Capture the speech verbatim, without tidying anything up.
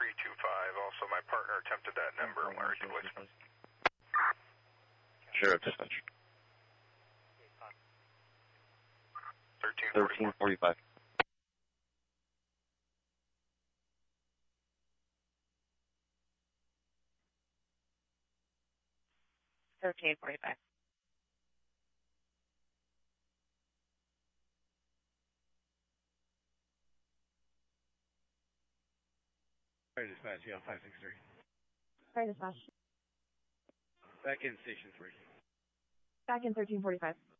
three two five. Also, my partner attempted that number and went right to voicemail. Sheriff Dispatch. thirteen forty-five. thirteen forty-five. Fire Dispatch, yeah, five six three. Fire Dispatch. Back in Station three. Back in thirteen forty-five.